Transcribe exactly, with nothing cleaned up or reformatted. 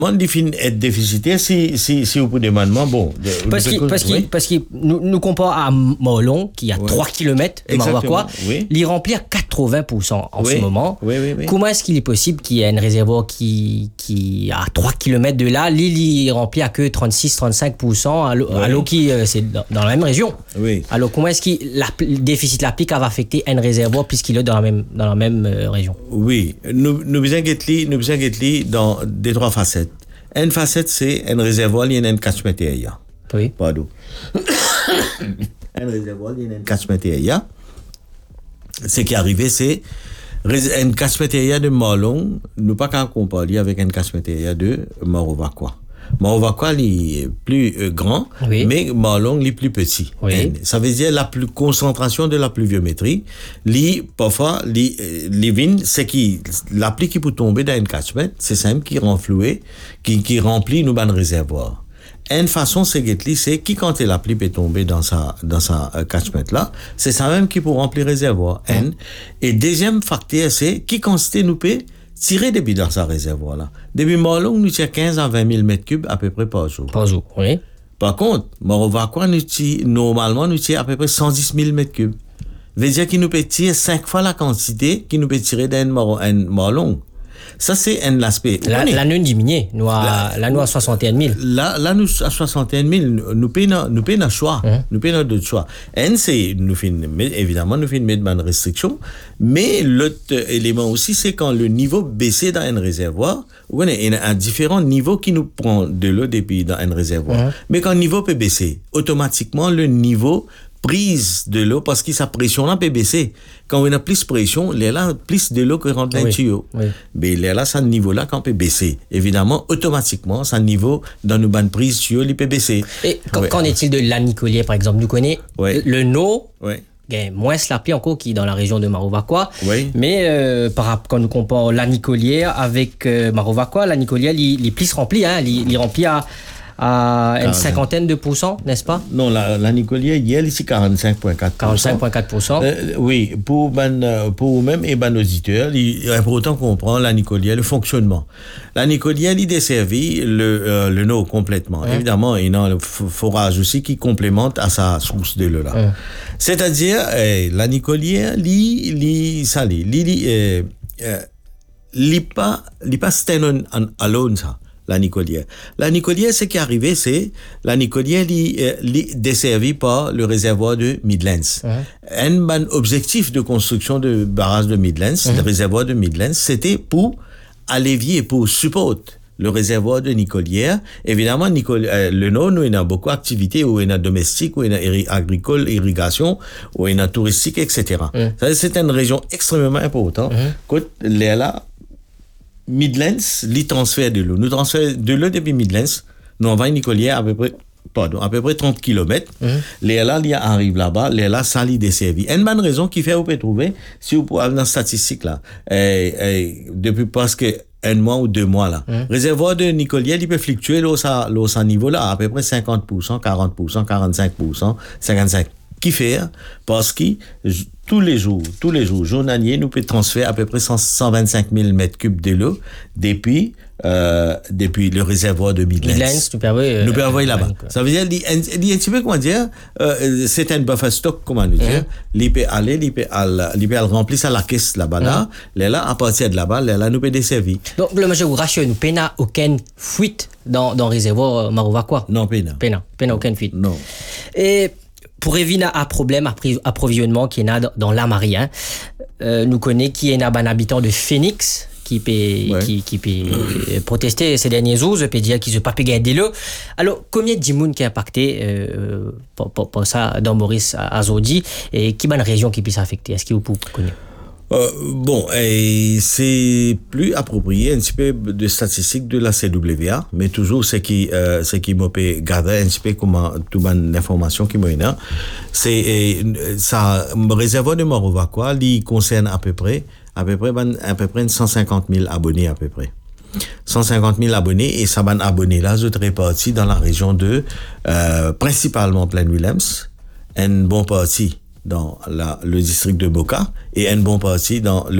Mon défini être déficitaire si si si au bout des mandements bon de, parce qu'il parce qu'il parce qu'il nous, nous compare à Morlon qui a ouais. trois kilomètres de Marovaquois, oui. Il remplit à quatre-vingts pour cent en oui. ce moment. Oui, oui, oui. Comment est-ce qu'il est possible qu'il y ait un réservoir qui qui à trois kilomètres de là, l'île il remplit à que trente-six à trente-cinq pour cent à l'eau oui. qui euh, c'est dans, dans la même région. Oui. Alors comment est-ce qu'il le déficit l'applique va affecter un réservoir puisqu'il est dans la même dans la même euh, région? Oui, nous nous besoin guetteli, nous besoin guetteli dans des trois facettes. Une facette, c'est un réservoir, il y a un catchment area. Oui. Pardon. Un réservoir, il y a un catchment area. Ce qui est arrivé, c'est un catchment area de Morlon, nous pas qu'à comparer avec un catchment area de Marovaquois. Marovaquois, il est plus euh, grand, oui. mais Morlon, il est plus petit. Oui. Ça veut dire la plus concentration de la pluviométrie. Li, parfois, li, li vin, c'est qui, la pluie qui peut tomber dans une catchment, c'est simple, qui renfloué, qui, qui remplit nos bancs réservoirs. Une façon, c'est que c'est qui, quand la pluie peut tomber dans sa, dans sa uh, catchment là, c'est ça même qui peut remplir réservoir. Mm. N. Et deuxième facteur, c'est qui quantité nous peut tirer depuis dans sa réservoir là. Depuis Morlon, nous tire quinze à vingt mille mètres cubes à peu près par jour. Par jour, oui. Par contre, Marovaquois, nous tire, normalement, nous tire à peu près cent dix mille mètres cubes. Veut dire qu'il nous peut tirer cinq fois la quantité qu'il nous peut tirer d'un Morlon. Ça, c'est un aspect. La, la nous diminue. Nous à, la nous à soixante et un mille. Là, là, nous à soixante et un mille. Nous payons, nous payons un choix. Mmh. Nous payons d'autres choix. Un, c'est, nous faisons, évidemment, nous faisons mettre une restriction. Mais l'autre élément aussi, c'est quand le niveau baissait dans un réservoir. Vous voyez, il y a un différent niveau qui nous prend de l'eau depuis dans un réservoir. Mmh. Mais quand le niveau peut baisser, automatiquement, le niveau prise de l'eau, parce que sa pression là peut baisser. Quand on a plus de pression, il y a plus de l'eau qui rentre dans le tuyau. Oui. Mais il y a là, ce niveau-là, quand on peut baisser. Évidemment, automatiquement, ce niveau, dans nos bandes prises tuyau, il peut baisser. Et qu'en oui. est-il de l'anicolière, par exemple? Nous connaissons oui. le no, oui. moins la pluie encore qui est dans la région de Marovaquois. Oui. Mais euh, par, quand nous comparons l'anicolière avec euh, Marovaquois, l'anicolière, il est plus rempli, hein, il est rempli à à une cinquantaine de pourcents, n'est-ce pas? Non, la, la Nicolière, il y a ici quarante-cinq virgule quatre pour cent. quarante-cinq virgule quatre pour cent. Euh, oui, pour ben, pour même et ben auditeurs, il est important qu'on comprend la Nicolière, le fonctionnement. La Nicolière, il desservit le euh, le Nord complètement. Hein? Évidemment, il y a un forage aussi qui complémente à sa source de l'eau là. Hein? C'est-à-dire, eh, la Nicolière, li li salé, li li euh, euh, li pas li pas stand on alone ça. La Nicolière. La Nicolière, ce qui est arrivé, c'est la Nicolière est desservie par le réservoir de Midlands. Uh-huh. Un bon objectif de construction de barrage de Midlands, uh-huh. le réservoir de Midlands, c'était pour allévier, pour supporter le réservoir de Nicolière. Évidemment, Nicol- euh, le Nord, nous, il y a beaucoup d'activités, où il y a domestique, où il y a irri- agricole, irrigation, où il y a touristique, et cetera. Uh-huh. Ça, c'est une région extrêmement importante. Uh-huh. Quand là, Midlands, les transferts de l'eau. Nous transférons de l'eau depuis Midlands. Nous envoyons Nicolière à peu près, pardon, à peu près trente kilomètres. Mm-hmm. Les là, ils arrivent là-bas, les là, ça les desservit. Une bonne raison qui fait, vous pouvez trouver, si vous pouvez aller dans la statistique là, eh, eh, depuis presque un mois ou deux mois là. Mm-hmm. Réservoir de Nicolière, il peut fluctuer l'eau à, l'eau à niveau là, à peu près cinquante pour cent, quarante pour cent, quarante-cinq pour cent, cinquante-cinq pour cent. Qui fait, parce que tous les jours, tous les jours, journaliers, nous pouvons transférer à peu près cent vingt-cinq mille mètres cubes de l'eau depuis, euh, depuis le réservoir de Midlands. Midlands, nous pouvons envoyer, nous pouvons envoyer là-bas. Ça veut dire, il y a un petit peu, comment dire, euh, c'est un buffer stock, comment nous dire. Il peut aller, il peut aller, il peut aller remplir ça la caisse là-bas, là. Là, là, à partir de là-bas, là, là, nous pouvons desservir. Donc, le monsieur, vous rassurez, nous n'avons aucune fuite dans, dans le réservoir Marovaquois? Non, péna. Péna, péna, aucune fuite. Non. Et, pour éviter un problème d'approvisionnement qui est là dans la Marie, hein, euh, nous connaissons qui est un habitant de Phoenix qui peut, ouais. qui, qui peut protester ces derniers jours, je peux dire qu'ils ne peuvent pas payer des lots. Alors, combien de gens qui est impacté euh, pour, pour, pour ça dans Maurice Azodi et qui est une région qui puisse affecter? Est-ce que vous connaissez? Euh, bon, et c'est plus approprié un petit peu de statistiques de la C W A, mais toujours ce qui, euh, ce qui m'a pu garder un petit peu comment toute l'information qui m'a donné, c'est ça, réservoir de Marovaquois, il concerne à peu près, à peu près, à peu près cent cinquante mille abonnés à peu près. cent cinquante mille abonnés et ça van abonnés là, sont répartis dans la région de, euh, principalement Plaine-Williams, une bonne partie dans la, le district de Boca et une bonne partie dans le